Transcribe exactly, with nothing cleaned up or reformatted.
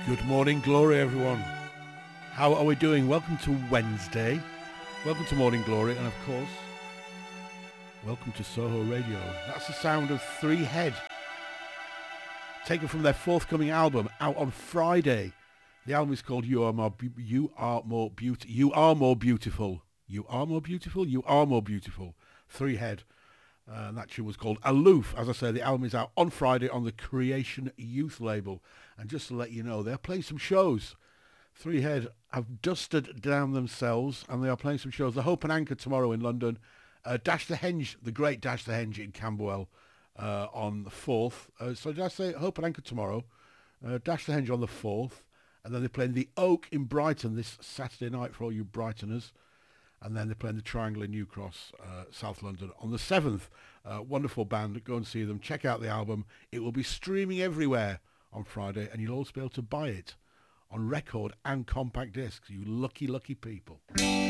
Good morning, Glory, everyone. How are we doing? Welcome to Wednesday. Welcome to Morning Glory, and of course, welcome to Soho Radio. That's the sound of Three Head, taken from their forthcoming album, out on Friday. The album is called You Are More Be- You Are More Beautiful. You Are More Beautiful. You Are More Beautiful. You Are More Beautiful. Three Head. Uh, and that tune was called Aloof. As I say, the album is out on Friday on the Creation Youth label. And just to let you know, they're playing some shows. Three Head have dusted down themselves, and they are playing some shows. The Hope and Anchor tomorrow in London. Uh, Dash the Henge, the great Dash the Henge in Camberwell uh, on the fourth. Uh, so did I say Hope and Anchor tomorrow? Uh, Dash the Henge on the fourth. And then they're playing the Oak in Brighton this Saturday night for all you Brightoners. And then they're playing the Triangle in New Cross, uh, South London, on the seventh. Uh, wonderful band. Go and see them. Check out the album. It will be streaming everywhere on Friday, and you'll also be able to buy it on record and compact discs. You lucky, lucky people.